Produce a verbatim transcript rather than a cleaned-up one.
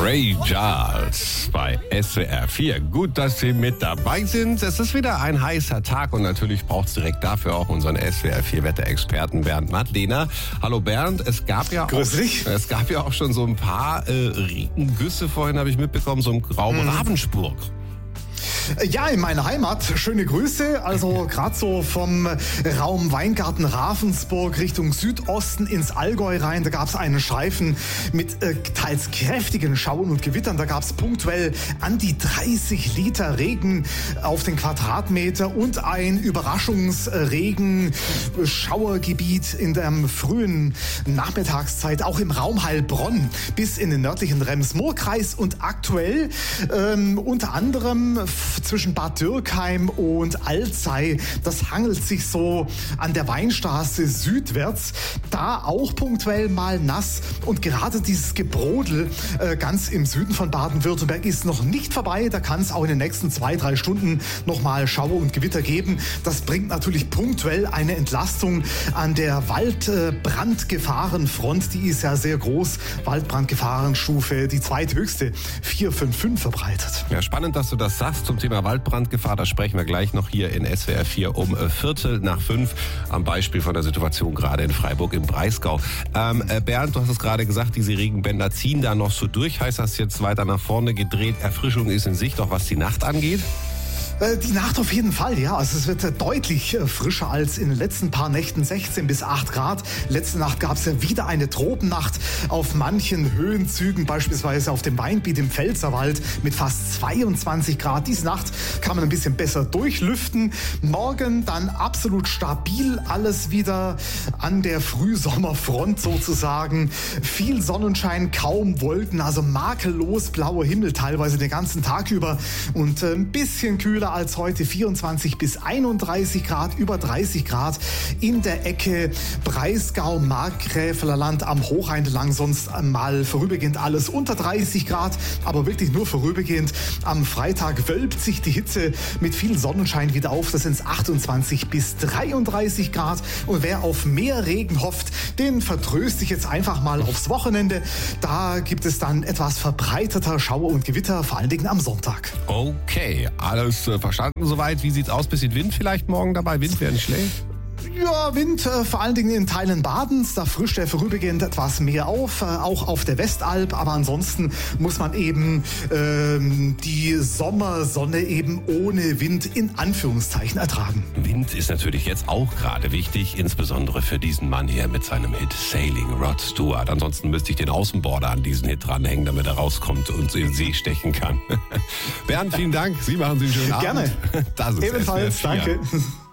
Ray Charles bei S W R vier. Gut, dass Sie mit dabei sind. Es ist wieder ein heißer Tag und natürlich braucht es direkt dafür auch unseren S W R vier Wetterexperten Bernd Madlener. Hallo Bernd, es gab ja Grüß auch, dich. es gab ja auch schon so ein paar äh, Regengüsse, vorhin habe ich mitbekommen, so im Raum mhm. Ravensburg. Ja, in meiner Heimat. Schöne Grüße. Also gerade so vom Raum Weingarten Ravensburg Richtung Südosten ins Allgäu rein. Da gab es einen Streifen mit äh, teils kräftigen Schauern und Gewittern. Da gab es punktuell an die dreißig Liter Regen auf den Quadratmeter und ein Überraschungsregen-Schauergebiet in der frühen Nachmittagszeit, auch im Raum Heilbronn bis in den nördlichen Rems-Murr-Kreis und aktuell ähm, unter anderem zwischen Bad Dürkheim und Alzey. Das hangelt sich so an der Weinstraße südwärts. Da auch punktuell mal nass. Und gerade dieses Gebrodel äh, ganz im Süden von Baden-Württemberg ist noch nicht vorbei. Da kann es auch in den nächsten zwei, drei Stunden nochmal Schauer und Gewitter geben. Das bringt natürlich punktuell eine Entlastung an der Waldbrandgefahrenfront. Die ist ja sehr groß. Waldbrandgefahrenstufe, die zweithöchste, vier fünf fünf verbreitet. Ja, spannend, dass du das sagst zum Thema Waldbrandgefahr. Da sprechen wir gleich noch hier in S W R vier um Viertel nach fünf am Beispiel von der Situation gerade in Freiburg im Breisgau. Ähm, äh, Bernd, du hast es gerade gesagt, diese Regenbänder ziehen da noch so durch. Heißt das jetzt weiter nach vorne gedreht? Erfrischung ist in Sicht, auch was die Nacht angeht? Die Nacht auf jeden Fall, ja. Also es wird deutlich frischer als in den letzten paar Nächten, sechzehn bis acht Grad. Letzte Nacht gab es ja wieder eine Tropennacht auf manchen Höhenzügen, beispielsweise auf dem Weinbiet im Pfälzerwald mit fast zweiundzwanzig Grad. Diese Nacht kann man ein bisschen besser durchlüften. Morgen dann absolut stabil, alles wieder an der Frühsommerfront sozusagen. Viel Sonnenschein, kaum Wolken, also makellos blauer Himmel teilweise den ganzen Tag über und ein bisschen kühler als heute, vierundzwanzig bis einunddreißig Grad, über dreißig Grad in der Ecke Breisgau, Markgräflerland am Hochrhein entlang, sonst mal vorübergehend alles unter dreißig Grad, aber wirklich nur vorübergehend. Am Freitag wölbt sich die Hitze mit viel Sonnenschein wieder auf, das sind achtundzwanzig bis dreiunddreißig Grad und wer auf mehr Regen hofft, den vertröste ich jetzt einfach mal aufs Wochenende. Da gibt es dann etwas verbreiteter Schauer und Gewitter, vor allen Dingen am Sonntag. Okay, alles verstanden soweit. Wie sieht's aus? Bisschen Wind vielleicht morgen dabei? Wind wäre nicht schlecht. Ja, Wind, äh, vor allen Dingen in Teilen Badens, da frischt er vorübergehend etwas mehr auf, äh, auch auf der Westalb, aber ansonsten muss man eben ähm, die Sommersonne eben ohne Wind in Anführungszeichen ertragen. Wind ist natürlich jetzt auch gerade wichtig, insbesondere für diesen Mann hier mit seinem Hit Sailing, Rod Stewart. Ansonsten müsste ich den Außenborder an diesen Hit dranhängen, damit er rauskommt und in den See stechen kann. Bernd, vielen Dank. Sie machen Sie einen schönen Abend. Gerne. Das ist ebenfalls, danke.